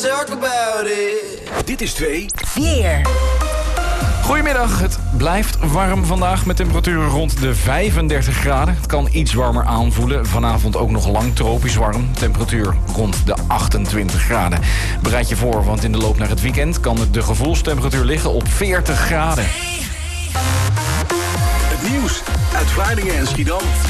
talk about it. Dit is 2 Weer. Goedemiddag, het blijft warm vandaag met temperaturen rond de 35 graden. Het kan iets warmer aanvoelen. Vanavond ook nog lang tropisch warm. Temperatuur rond de 28 graden. Bereid je voor, want in de loop naar het weekend kan de gevoelstemperatuur liggen op 40 graden. Het nieuws uit Vlaardingen en Schiedam.